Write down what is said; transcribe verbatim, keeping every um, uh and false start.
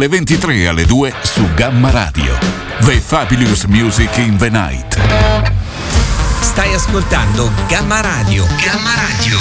dalle ventitré alle due su Gamma Radio. The Fabulous Music in the Night. Stai ascoltando Gamma Radio. Gamma Radio.